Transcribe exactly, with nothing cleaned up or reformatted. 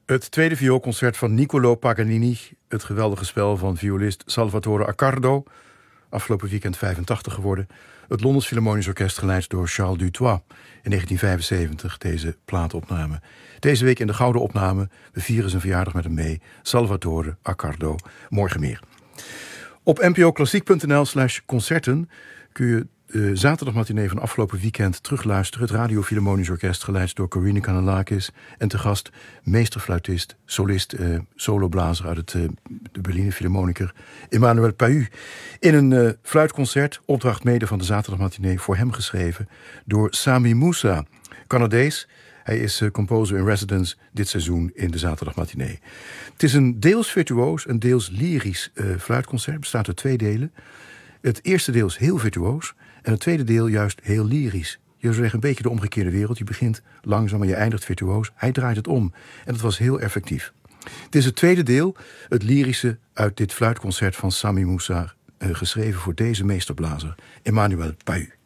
Het tweede vioolconcert van Niccolò Paganini. Het geweldige spel van violist Salvatore Accardo. Afgelopen weekend vijfentachtig geworden. Het Londens Philharmonisch Orkest geleid door Charles Dutoit. In negentien vijfenzeventig deze plaatopname. Deze week in de gouden opname. We vieren zijn verjaardag met hem mee. Salvatore Accardo. Morgen meer. Op npoklassiek.nl slash concerten kun je de zaterdagmatinee van afgelopen weekend terugluisteren. Het Radio Philharmonisch Orkest, geleid door Corine Kanellakis. En te gast meesterfluitist, solist, eh, soloblazer uit het eh, de Berliner Philharmoniker Emmanuel Pahud. In een eh, fluitconcert, opdracht mede van de zaterdagmatinee, voor hem geschreven door Sami Moussa, Canadees. Hij is uh, composer in residence dit seizoen in de zaterdagmatinee. Het is een deels virtuoos en deels lyrisch uh, fluitconcert. Het bestaat uit twee delen. Het eerste deel is heel virtuoos en het tweede deel juist heel lyrisch. Je zou zeggen een beetje de omgekeerde wereld. Je begint langzaam en je eindigt virtuoos. Hij draait het om en dat was heel effectief. Het is het tweede deel, het lyrische uit dit fluitconcert van Sami Moussa, uh, geschreven voor deze meesterblazer, Emmanuel Pahud.